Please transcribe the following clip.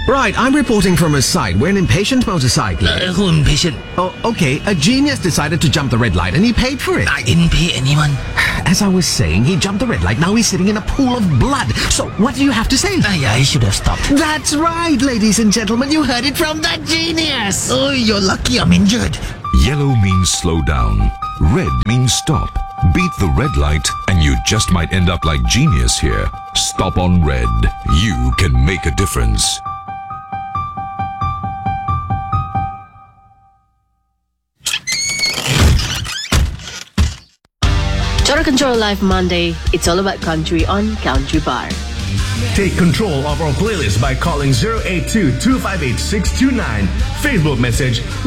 Right, I'm reporting from a site where an impatient motorcyclist... Who impatient? Oh, okay, a genius decided to jump the red light and he paid for it. I didn't pay anyone. As I was saying, he jumped the red light, now he's sitting in a pool of blood. So, what do you have to say? I should have stopped. That's right, ladies and gentlemen, you heard it from the genius! Oh, you're lucky I'm injured. Yellow means slow down. Red means stop. Beat the red light and you just might end up like genius here. Stop on red. You can make a difference. Total Control Live Monday. It's all about country on Country Bar. Take control of our playlist by calling 082-258-629. Facebook message